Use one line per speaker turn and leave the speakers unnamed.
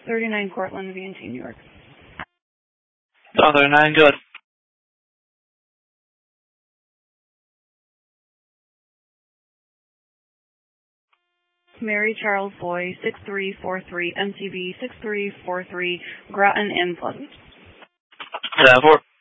39 Cortland, VNT, New York.
South 39, good.
Mary Charles Boy, 6343, MTV 6343, Groton and Pleasant.
7-4.